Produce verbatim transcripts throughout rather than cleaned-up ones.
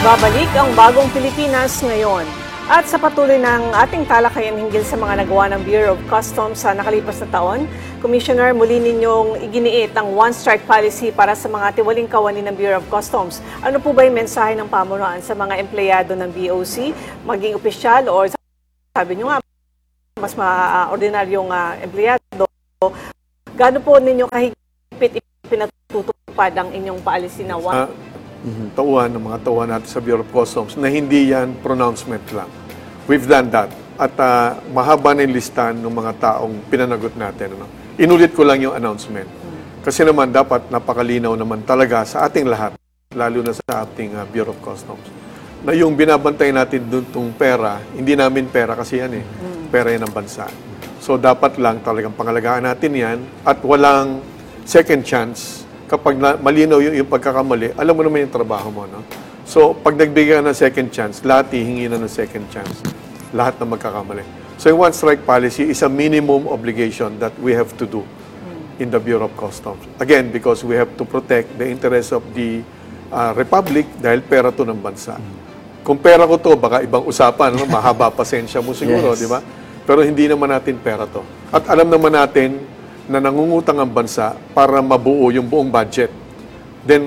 Babalik ang bagong Pilipinas ngayon. At sa patuloy ng ating talakayan hinggil sa mga nagawa ng Bureau of Customs sa nakalipas na taon, Commissioner, muli ninyong iginiit ang one-strike policy para sa mga tiwaling kawani ng Bureau of Customs. Ano po ba yung mensahe ng pamunuan sa mga empleyado ng B O C, maging opisyal o sabi nyo nga, mas ma-ordinaryong uh, empleyado? Gaano po ninyo kahigpit pinatutupad ang inyong policy na one? Uh, Mm-hmm. tauhan ng mga tauhan natin sa Bureau of Customs na hindi yan pronouncement lang. We've done that. At uh, mahaba na yung listahan ng mga taong pinanagot natin. Ano? Inulit ko lang yung announcement. Kasi naman dapat napakalinaw naman talaga sa ating lahat, lalo na sa ating uh, Bureau of Customs, na yung binabantay natin doon tong pera, hindi namin pera kasi yan eh. Pera yan ng bansa. So dapat lang talagang pangalagaan natin yan at walang second chance. Kapag na, malinaw yung, yung pagkakamali, alam mo naman yung trabaho mo, no? So, pag nagbigay ka ng second chance, lahat hihingi na ng second chance. Lahat na magkakamali. So, yung one-strike policy is a minimum obligation that we have to do in the Bureau of Customs. Again, because we have to protect the interests of the uh, Republic dahil pera to ng bansa. Kung pera ko to, baka ibang usapan, no? Mahaba pasensya mo siguro, yes. Di ba? Pero hindi naman natin pera to. At alam naman natin na nangungutang ang bansa para mabuo yung buong budget, then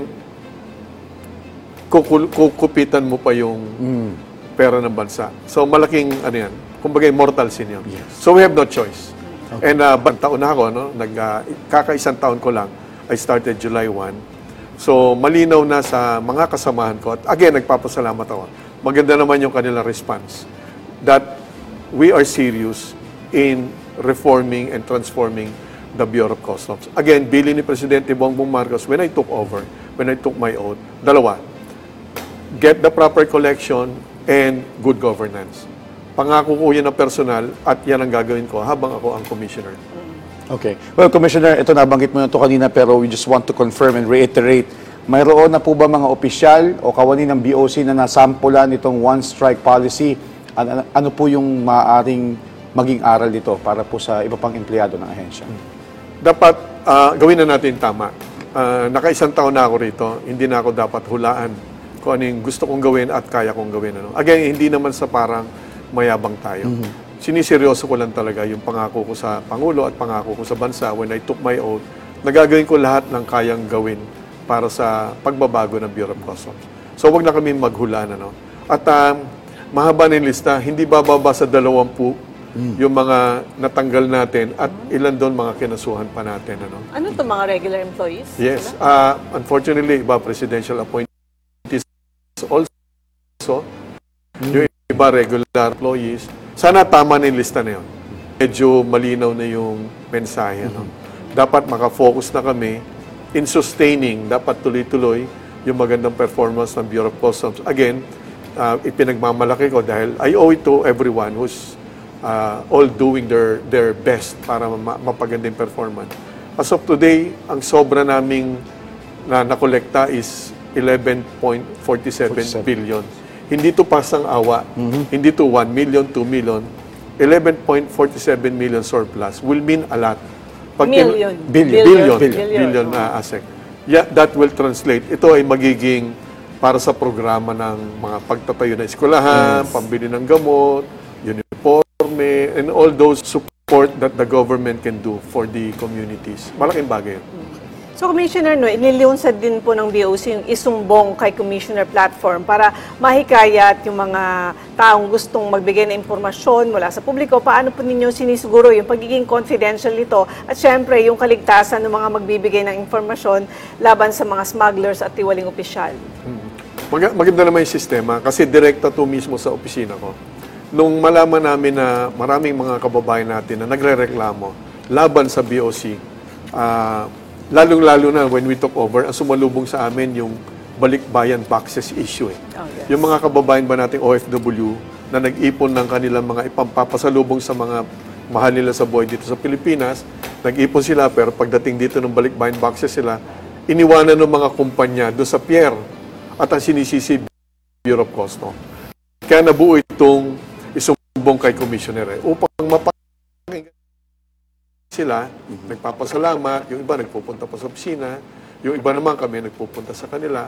kukupitan mo pa yung mm. pera ng bansa. So malaking, ano yan, kumbaga mortal sin yun. Yes. So we have no choice. Okay. And uh, taon na ako, no? Nag, uh, kakaisang taon ko lang, I started July first. So malinaw na sa mga kasamahan ko. At again, nagpapasalamat ako. Maganda naman yung kanilang response. That we are serious in reforming and transforming the Bureau of Customs. Again, bilin ni Presidente Bongbong Marcos, when I took over, when I took my oath, dalawa, get the proper collection and good governance. Pangako ko yan na personal at yan ang gagawin ko habang ako ang commissioner. Okay. Well, Commissioner, ito nabanggit mo na ito kanina pero we just want to confirm and reiterate, mayroon na po ba mga opisyal o kawani ng B O C na nasampulan itong one-strike policy? Ano, ano po yung maaaring maging aral dito para po sa iba pang empleyado ng ahensya? Hmm. Dapat uh, gawin na natin tama. Uh, nakaisang taon na ako rito, hindi na ako dapat hulaan kung ano yung gusto kong gawin at kaya kong gawin. Ano. Again, hindi naman sa parang mayabang tayo. Mm-hmm. Siniseryoso ko lang talaga yung pangako ko sa Pangulo at pangako ko sa bansa when I took my oath, nagagawin ko lahat ng kayang gawin para sa pagbabago ng Bureau of Customs. So, wag na kami maghulaan. Ano. At um, mahaba na yung lista, hindi bababa sa dalawampu yung mga natanggal natin at ilan doon mga kinasuhan pa natin. Ano ano to mga regular employees? Yes. Uh, unfortunately, iba presidential appointees also. Mm. Yung iba regular employees. Sana tama na yung lista na yun. Medyo malinaw na yung mensahe. Mm-hmm. No? Dapat makafocus na kami in sustaining, dapat tuloy-tuloy yung magandang performance ng Bureau of Customs. Again, uh, ipinagmamalaki ko dahil I owe it to everyone who's Uh, all doing their their best para ma mapaganda yung performance. As of today, ang sobra naming na nakolekta is eleven point four seven billion. Hindi to pasang awa. Mm-hmm. Hindi to one million, two million. eleven point four seven million surplus will mean a lot. Pag million. Billion. Billion. Billion, billion uh, asset. Yeah, that will translate. Ito ay magiging para sa programa ng mga pagtatayo ng eskwelahan, yes. Pambili ng gamot, uniform, and all those support that the government can do for the communities. Malaking bagay. So, Commissioner, no, iniliunsad din po ng B O C yung isumbong kay Commissioner Platform para mahikayat yung mga taong gustong magbigay ng impormasyon mula sa publiko. Paano po ninyo sinisiguro yung pagiging confidential nito at syempre yung kaligtasan ng mga magbibigay ng impormasyon laban sa mga smugglers at tiwaling opisyal? Hmm. Mag maganda naman yung sistema kasi direkta to mismo sa opisina ko. Nung malaman namin na maraming mga kababayan natin na nagre-reklamo laban sa B O C, uh, lalong-lalo na when we took over, ang sumalubong sa amin yung balikbayan boxes issue. Eh. Oh, yes. Yung mga kababayan ba nating O F W na nag-ipon ng kanilang mga ipampapasalubong sa mga mahal nila sa buhay dito sa Pilipinas, nag-ipon sila pero pagdating dito ng balikbayan boxes sila, iniwanan ng mga kumpanya doon sa pier at ang sinisisi Bureau of Customs. Kaya nabuo itong isumbong kay Commissioner eh, upang mapakinggan sila, mm-hmm. nagpapasalamat, yung iba nagpupunta pa sa opisina, yung iba naman kami nagpupunta sa kanila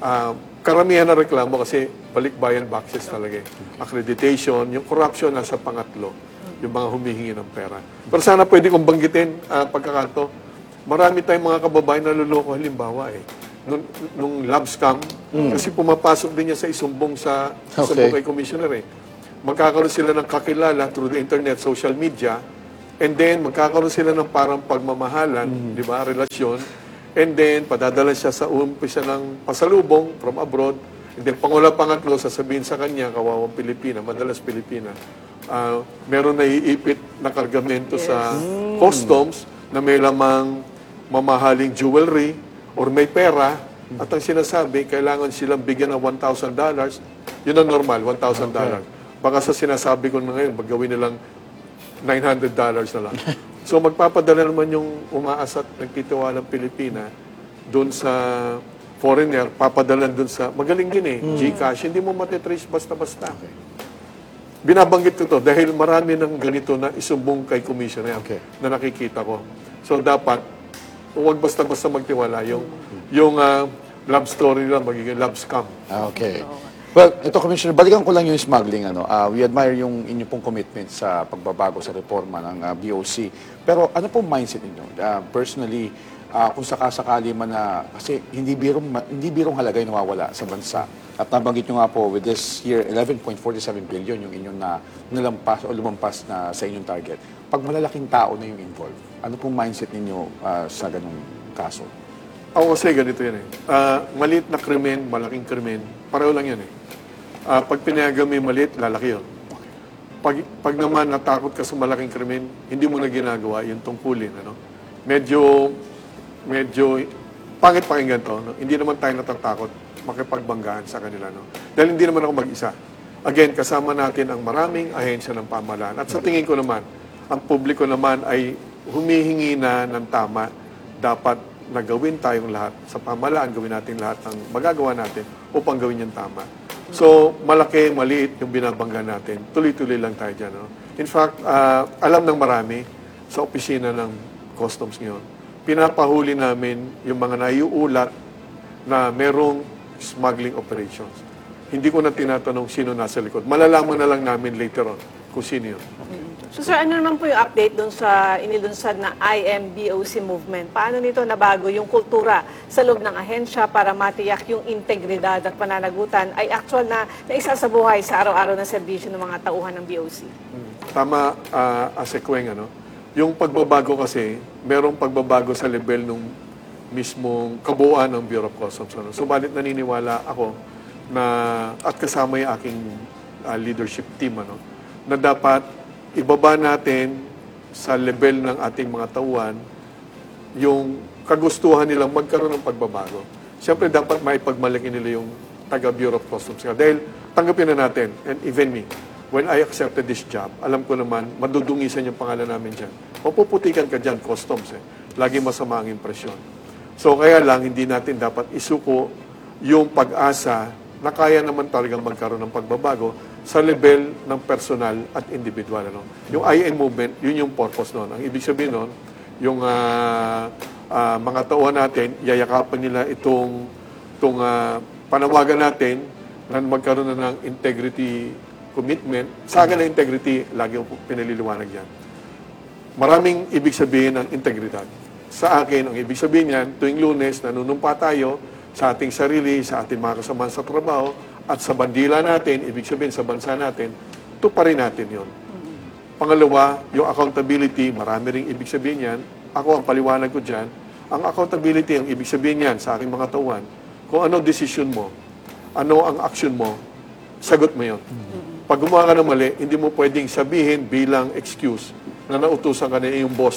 ah, karamihan na reklamo kasi balikbayan boxes talaga eh. Accreditation, yung corruption nasa pangatlo, yung mga humihingi ng pera. Pero sana pwede kong banggitin, uh, pagkakanto, marami tayong mga kababayan na luloko halimbawa eh. Nung, nung lab scam, kasi pumapasok din niya sa isumbong sa Okay. isumbong kay commissioner eh. Magkakaroon sila ng kakilala through the internet, social media, and then magkakaroon sila ng parang pagmamahalan, di ba, relasyon, and then padadala siya sa umpisa ng pasalubong from abroad, and then pangula pangatlo, sasabihin sa kanya, kawawang Pilipina, madalas Pilipina, ah, meron na iipit na kargamento sa customs na may lamang mamahaling jewelry or may pera, at ang sinasabi, kailangan silang bigyan ng one thousand dollars, yun ang normal, one thousand dollars. Baka sa sinasabi ko na ngayon, maggawin nilang nine hundred dollars na lang. So magpapadala naman yung umaas at nagtitiwalang Pilipina doon sa foreigner, papadalan doon sa, magaling din eh, GCash, hindi mo matitrace basta-basta. Binabanggit ko to dahil marami ng ganito na isumbong kay commissioner Okay. na nakikita ko. So dapat, huwag basta-basta magtiwala. Yung, yung ah, love story nila, magiging love scam. Ah, okay. Well, ito, Commissioner, balikan ko lang yung smuggling. Ano. Ah, we admire yung inyong pong commitment sa pagbabago sa reforma ng ah, B O C. Pero ano pong mindset ninyo? Ah, personally, ah, kung sakasakali man na, kasi hindi birong, ma- hindi birong halaga yung nawawala sa bansa. At nabanggit nyo nga po, with this year, eleven point four seven billion yung inyong na, nalampas o lumampas na sa inyong target. Pag malalaking tao na yung involved, ano pong mindset ninyo ah, sa ganung kaso? Ako kasi ganito yan eh. Ah, maliit na krimen, malaking krimen, pareho lang yan eh. Ah, pag pinayagan mo yung maliit, lalaki yun. Pag, pag naman natakot ka sa malaking krimen, hindi mo na ginagawa yung tungkulin. Ano? Medyo, medyo, pangit pakinggan to. No? Hindi naman tayo natatakot makipagbanggaan sa kanila. No? Dahil hindi naman ako mag-isa. Again, kasama natin ang maraming ahensya ng pamahalaan. At sa tingin ko naman, ang publiko naman ay humihingi na ng tama. Dapat na gawin tayong lahat sa pamahalaan, gawin natin lahat ng magagawa natin upang gawin yung tama. So, malaki, maliit yung binabangga natin. Tuloy-tuloy lang tayo dyan. No? In fact, ah, alam ng marami sa opisina ng customs ngayon, pinapahuli namin yung mga naiulat na merong smuggling operations. Hindi ko na tinatanong sino nasa likod. Malalaman na lang namin later on kung sino yun. So sir, ano naman po yung update doon sa inilunsad na I M B O C movement? Paano nito nabago yung kultura sa loob ng ahensya para matiyak yung integridad at pananagutan ay actual na naisasabuhay sa araw-araw na serbisyo ng mga tauhan ng B O C? Tama, uh, Asekweng, ano? Yung pagbabago kasi, merong pagbabago sa level ng mismong kabuuan ng Bureau of Customs. Ano? Subalit naniniwala ako na, at kasama yung aking uh, leadership team, ano, na dapat ibaba natin sa level ng ating mga tauhan yung kagustuhan nilang magkaroon ng pagbabago. Siyempre, dapat maipagmalaki nila yung taga-Bureau of Customs. Dahil tanggapin na natin, and even me, when I accepted this job, alam ko naman, madudungisan yung pangalan namin dyan. Mapuputikan ka dyan, customs eh. Lagi masama ang impresyon. So, kaya lang, hindi natin dapat isuko yung pag-asa na kaya naman talagang magkaroon ng pagbabago sa level ng personal at individual. Ano? Yung I M movement, yun yung purpose nun. Ang ibig sabihin nun, yung uh, uh, mga tauhan natin, yayakapan nila itong, itong uh, panawagan natin na magkaroon na ng integrity commitment. Sa akin na integrity, lagi yung pinaliliwanag yan. Maraming ibig sabihin ng integridad. Sa akin, ang ibig sabihin yan, tuwing Lunes, nanunumpa tayo sa ating sarili, sa ating mga kasamahan sa trabaho, at sa bandila natin, ibig sabihin sa bansa natin, tuparin natin yon. Pangalawa, yung accountability, marami ring ibig sabihin yan. Ako, ang paliwanag ko dyan, ang accountability, ang ibig sabihin yan sa aking mga tauhan, kung ano decision mo, ano ang action mo, sagot mo yon. Pag gumawa ka ng mali, hindi mo pwedeng sabihin bilang excuse na nautusan ka na yung boss.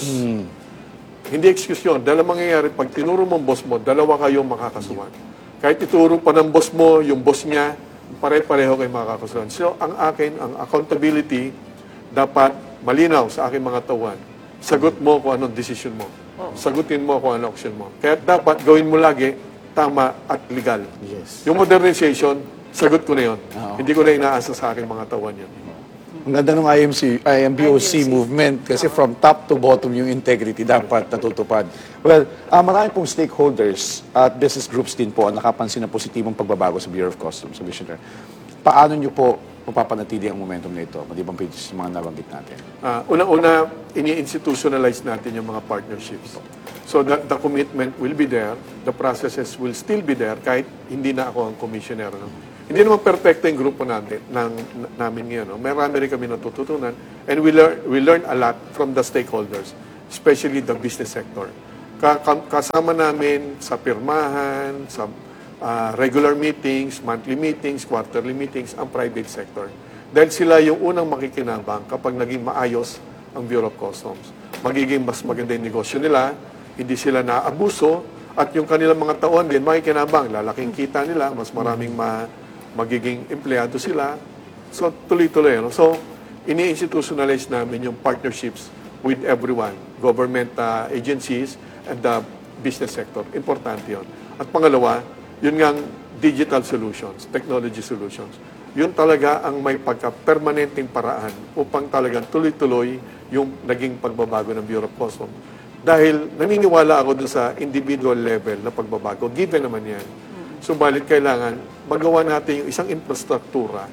Hindi excuse yun. Dahil mangyayari, pag tinuro mo ang boss mo, dalawa kayong makakasuhan. Kahit ituro pa ng boss mo, yung boss niya, pare-pareho kayo makakasuhan. So, ang akin, ang accountability, dapat malinaw sa aking mga tauhan. Sagot mo kung anong decision mo. Sagutin mo kung anong action mo. Kaya dapat gawin mo lagi, tama at legal. Yes. Yung modernization, sagot ko na yun. Oo. Hindi ko na inaasa sa aking mga tauhan yun. Ang ganda ng I M C, I M B O C I M B O C. movement kasi from top to bottom yung integrity dapat natutupad. Well, uh, marami pong stakeholders at business groups din po ang nakapansin ng positibong pagbabago sa Bureau of Customs, Commissioner. Paano nyo po mapapanatili ang momentum na ito, maliban pa sa mga nabanggit natin? Ah, unang-una, ini-institutionalize natin yung mga partnerships. So the, the commitment will be there, the processes will still be there kahit hindi na ako ang commissioner. No? Hindi naman perfecto yung grupo natin, ng, namin ngayon. No? Marami rin kami natututunan and we learn, we learn a lot from the stakeholders, especially the business sector. Ka- ka- kasama namin sa pirmahan, sa ah, regular meetings, monthly meetings, quarterly meetings, ang private sector. Dahil sila yung unang makikinabang kapag naging maayos ang Bureau of Customs. Magiging mas maganda yung negosyo nila, hindi sila naabuso, at yung kanilang mga taon din makikinabang, lalaking kita nila, mas maraming ma magiging empleyado sila. So, tuloy-tuloy. No? So, ini-institutionalize namin yung partnerships with everyone, government uh, agencies and the business sector. Importante yun. At pangalawa, yun ngang digital solutions, technology solutions. Yun talaga ang may pagka-permanenteng paraan upang talagang tuloy-tuloy yung naging pagbabago ng Bureau of Customs. Dahil naniniwala ako dun sa individual level na pagbabago. Given naman yan. Subalit kailangan magawa natin yung isang infrastruktura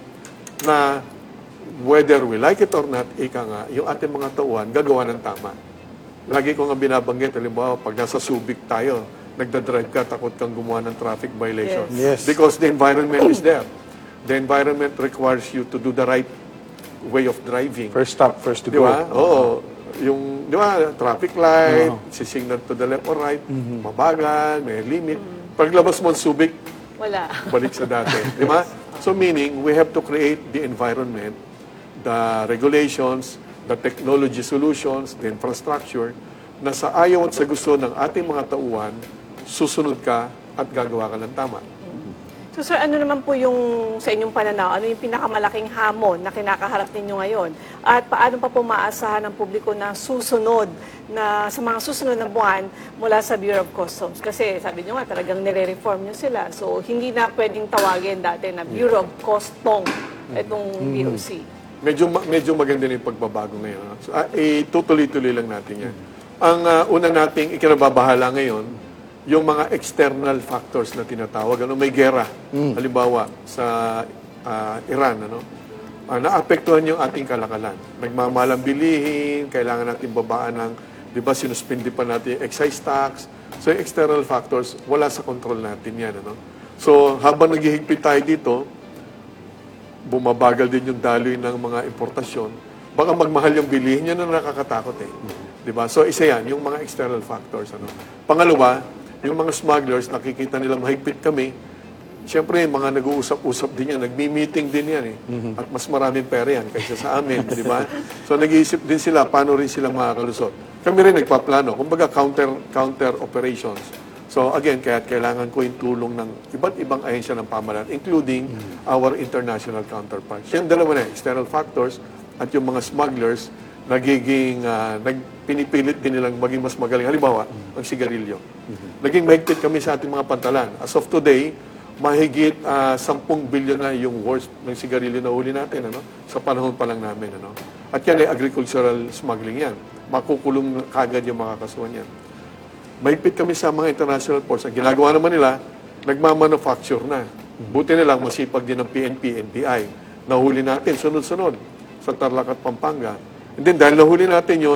na whether we like it or not, ika nga, yung ating mga tauhan, gagawa ng tama. Lagi ko nga binabanggit, halimbawa, pag nasa Subic tayo, nagdadrive ka, takot kang gumawa ng traffic violation. Yes. Yes. Because the environment is there. The environment requires you to do the right way of driving. First stop, first to Di go. ba? Oo. Yung, di ba, traffic light, sisignal to the left or right, mabagal, may limit. Paglabas mo ang Subic, Wala. balik sa dati. Di ba? So meaning, we have to create the environment, the regulations, the technology solutions, the infrastructure, na sa ayaw at sa gusto ng ating mga tauhan, susunod ka at gagawa ka ng tama. So sir, ano naman po yung sa inyong pananaw, ano yung pinakamalaking hamon na kinakaharap ninyo ngayon? At paano pa po maasahan ng publiko na susunod na sa mga susunod na buwan mula sa Bureau of Customs? Kasi sabi nyo nga, talagang nire-reform nyo sila. So hindi na pwedeng tawagin dati na Bureau of Customs itong B O C. Medyo ma- medyo maganda na yung pagbabago ngayon. no? So, ah, eh, tutuloy-tuloy lang natin yan. Ang ah, una nating ikinababahala ngayon, yung mga external factors na tinatawag. Ano, may gera, halimbawa, sa ah, Iran. Ano? Ah, naapektuhan yung ating kalakalan. Nagmamalang bilihin, kailangan natin babaan ng, di ba, sinuspindi pa natin yung excise tax. So, yung external factors, wala sa control natin yan. Ano? So, habang naghihigpit tayo dito, bumabagal din yung daloy ng mga importasyon, baka magmahal yung bilihin, yun ang nakakatakot eh. Diba? So, isa yan, yung mga external factors. Ano. Pangalawa, yung mga smugglers, nakikita nila mahigpit kami, siyempre, mga nag-uusap-usap din yan, nagmi-meeting din yan eh. At mas maraming pera yan kaysa sa amin, di ba? So, nag-iisip din sila, paano rin sila makakalusot. Kami rin nagpaplano, kumbaga counter, counter operations. So again, kaya kailangan ko yung tulong ng iba't ibang ahensya ng pamahalaan, including our international counterparts. Yung dalawa na, external factors at yung mga smugglers, nagiging, uh, nagpinipilit din nilang maging mas magaling. Halimbawa, ang sigarilyo. Naging mahigpit kami sa ating mga pantalan. As of today, mahigit uh, sampung bilyon na yung worth ng sigarilyo na huli natin, ano? Sa panahon pa lang namin. Ano? At yan ay agricultural smuggling yan. Makukulong kagad yung mga kasuhan yan. Mahigpit kami sa mga international ports. Ang ginagawa naman nila, nagmamanufacture na. Buti na lang, masipag din ng P N P, N B I. Nahuli natin, sunod-sunod, sa Tarlac at Pampanga. And then, dahil nahuli natin yon,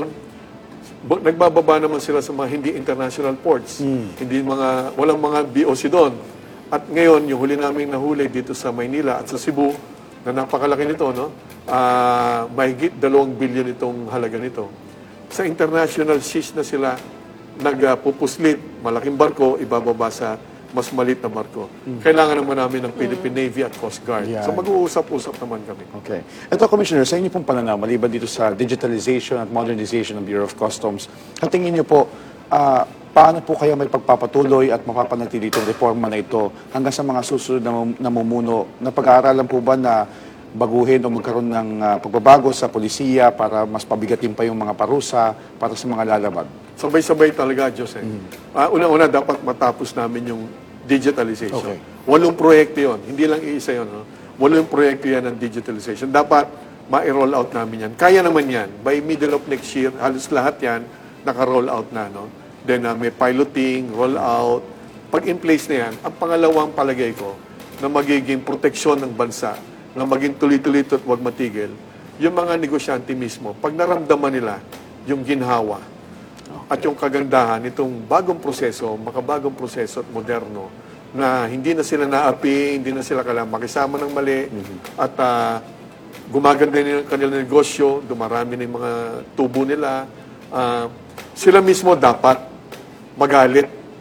nagbababa naman sila sa mga hindi international ports. Mm. Hindi mga, walang mga B O C doon. At ngayon, yung huli namin nahuli dito sa Maynila at sa Cebu, na napakalaki nito, no? Uh, mahigit dalawang bilyon itong halaga nito. Sa international seas na sila nagpupuslit, malaking barko, ibababa sa mas maliit na barko. Mm. Kailangan naman namin ng Philippine Navy at Coast Guard. Yeah. So mag-uusap-usap naman kami. Okay. Ito, Commissioner, sa inyo pong pananaw, maliban dito sa digitalization at modernization ng Bureau of Customs, ang tingin niyo po, uh, paano po kayo may pagpapatuloy at mapapanatili itong reforma na ito hanggang sa mga susunod na namumuno? Na pag-aaralan po ba na baguhin o magkaroon ng uh, pagbabago sa polisiya para mas pabigatin pa yung mga parusa para sa mga lalabag? Sabay-sabay talaga, Diyos eh. Mm. Uh, una-una, dapat matapos namin yung digitalization. Okay. Walong proyekto yun. Hindi lang iisa yun. No? Walong proyekto yan ng digitalization. Dapat ma-roll out namin yan. Kaya naman yan. By middle of next year, halos lahat yan, naka-roll out na. No? Then uh, may piloting, roll out. Pag in place na yan, ang pangalawang palagay ko na magiging proteksyon ng bansa, na maging tuloy-tuloy at huwag matigil, yung mga negosyante mismo, pag naramdaman nila yung ginhawa at yung kagandahan nitong bagong proseso, makabagong proseso at moderno, na hindi na sila naapi, hindi na sila kailangan makisama ng mali, at uh, gumaganda na yung kanilang negosyo, dumarami na yung mga tubo nila, uh, sila mismo dapat magalit